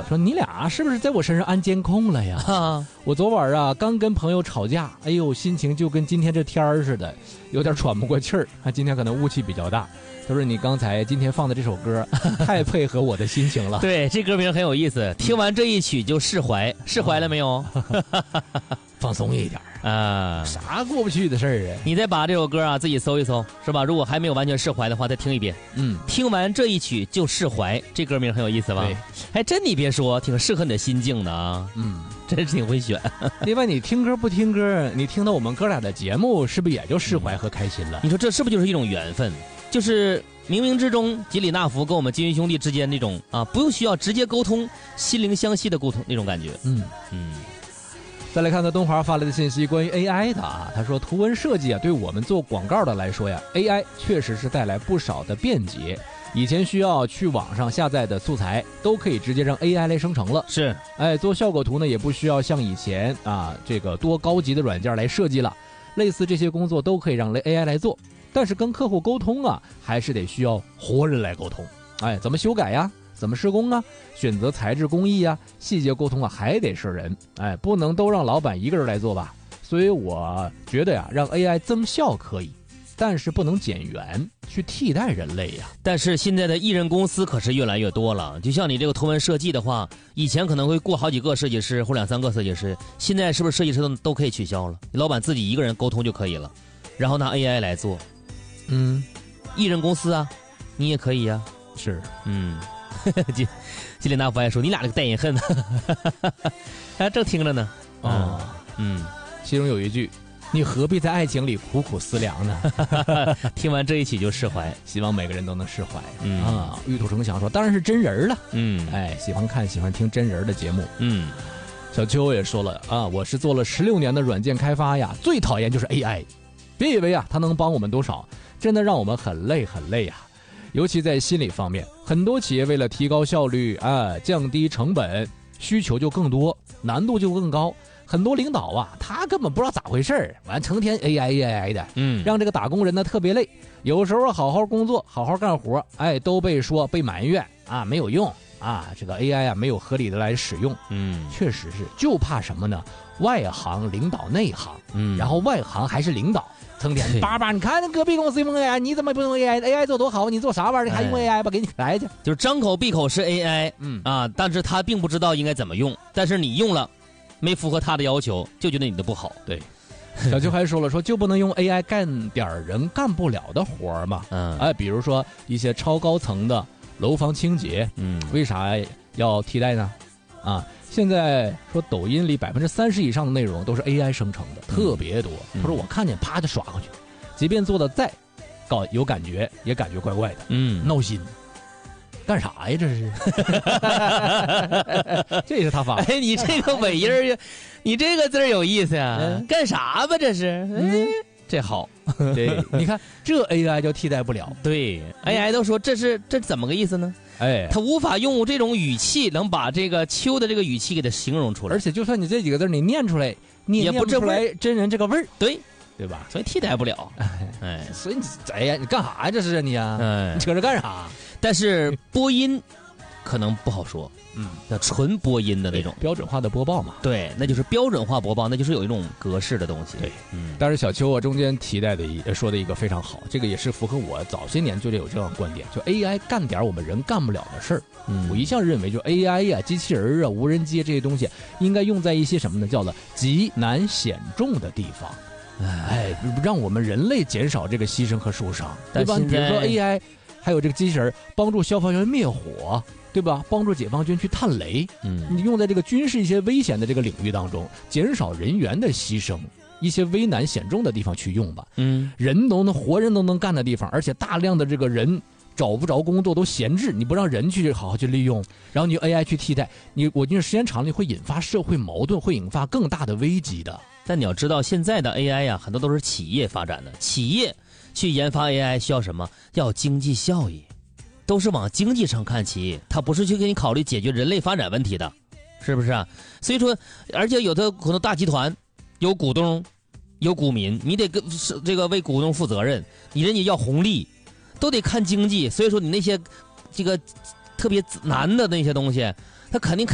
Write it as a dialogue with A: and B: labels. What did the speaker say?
A: 说你俩是不是在我身上安监控了呀？我昨晚啊刚跟朋友吵架，哎呦，心情就跟今天这天儿似的，有点喘不过气儿。今天可能雾气比较大。他说你今天放的这首歌太配合我的心情了。
B: 对，这歌名很有意思，听完这一曲就释怀，释怀了没有？
A: 放松一点啊，啥过不去的事儿啊？
B: 你再把这首歌啊自己搜一搜，是吧？如果还没有完全释怀的话，再听一遍。听完这一曲就释怀，这歌名很有意思吧？
A: 对，
B: 还真你别说，挺适合你的心境的啊。真是挺会选。
A: 另外，你听歌不听歌，你听到我们哥俩的节目，是不是也就释怀和开心了？
B: 你说这是不是就是一种缘分？就是冥冥之中，吉里纳福跟我们金云兄弟之间那种不用需要直接沟通，心灵相惜的沟通那种感觉。
A: 再来看看东华发来的信息，关于 AI 的他说图文设计对我们做广告的来说呀 ，AI 确实是带来不少的便捷。以前需要去网上下载的素材，都可以直接让 AI 来生成了。
B: 是，
A: 做效果图呢，也不需要像以前这个多高级的软件来设计了。类似这些工作都可以让 AI 来做，但是跟客户沟通还是得需要活人来沟通。怎么修改呀？怎么施工啊？选择材质工艺啊，细节沟通还得是人。不能都让老板一个人来做吧。所以我觉得让 AI 增效可以，但是不能减员去替代人类呀。
B: 但是现在的艺人公司可是越来越多了，就像你这个图文设计的话，以前可能会雇好几个设计师或2、3个设计师，现在是不是设计师都可以取消了？老板自己一个人沟通就可以了，然后拿 AI 来做。艺人公司你也可以呀。
A: 是，
B: 吉里纳福还说你俩这个带隐恨正听着呢。
A: 其中有一句，你何必在爱情里苦苦思量呢？
B: 听完这一曲就释怀，
A: 希望每个人都能释怀。玉土成祥说，当然是真人了。喜欢看喜欢听真人的节目。小邱也说了我是做了16年的软件开发呀，最讨厌就是 AI。别以为它能帮我们多少，真的让我们很累很累呀。尤其在心理方面，很多企业为了提高效率降低成本，需求就更多，难度就更高。很多领导他根本不知道咋回事完成天 AI 的，让这个打工人呢特别累。有时候好好工作，好好干活，都被埋怨没有用这个 AI 没有合理的来使用。确实是，就怕什么呢？外行领导内行，然后外行还是领导。成天叭，你看隔壁公司用 AI， 你怎么不用 AI 做多好，你做啥玩意儿？你还用 AI 吧？给你来去。
B: 就是张口闭口是 AI，但是他并不知道应该怎么用，但是你用了，没符合他的要求，就觉得你的不好。
A: 对，小邱还说了，就不能用 AI 干点人干不了的活嘛？比如说一些超高层的楼房清洁，为啥要替代呢？现在说抖音里30%以上的内容都是 AI 生成的，特别多。他说我看见啪就刷过去，即便做的再有感觉，也感觉怪怪的，闹心。干啥呀？这是，这是他发的。
B: 你这个尾音儿，你这个字儿有意思呀。干啥吧？这是，这好。
A: 对，你看这 AI 就替代不了。
B: 对 ，AI 都说这怎么个意思呢？他无法用这种语气能把这个秋的这个语气给它形容出来。
A: 而且就算你这几个字你念出来，你也不出来真人这个味儿。对吧？
B: 所以替代不了。
A: 所以你干啥呀？这是你你扯着干啥？
B: 但是播音可能不好说，要纯播音的那种
A: 标准化的播报嘛。
B: 对，那就是标准化播报，那就是有一种格式的东西。
A: 对，但是小邱中间提到的说的一个非常好，这个也是符合我早些年就有这样的观点，就 AI 干点我们人干不了的事儿。我一向认为就 AI 机器人无人机这些东西应该用在一些什么呢？叫做极难险重的地方。让我们人类减少这个牺牲和受伤，对吧？比如说 AI， 还有这个机器人帮助消防员灭火，对吧？帮助解放军去探雷，你用在这个军事一些危险的这个领域当中，减少人员的牺牲，一些危难险重的地方去用吧。活人都能干的地方，而且大量的这个人找不着工作都闲置，你不让人去好好去利用，然后你用 AI 去替代我觉得时间长了会引发社会矛盾，会引发更大的危机的。
B: 但你要知道，现在的 AI 很多都是企业发展的，企业去研发 AI 需要什么？要经济效益，都是往经济上看齐，它不是去给你考虑解决人类发展问题的，是不是啊？所以说，而且有的可能大集团有股东有股民，你得这个为股东负责任，人家要红利，都得看经济。所以说你那些这个特别难的那些东西，他肯定